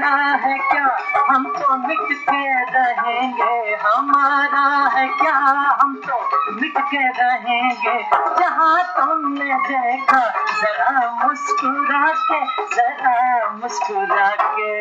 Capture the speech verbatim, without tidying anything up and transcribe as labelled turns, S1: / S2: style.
S1: हमारा है क्या, हम तो मिट के रहेंगे, हमारा है क्या, हम तो मिट के रहेंगे। जहाँ तुमने देखा जरा मुस्कुरा के, जरा मुस्कुरा के।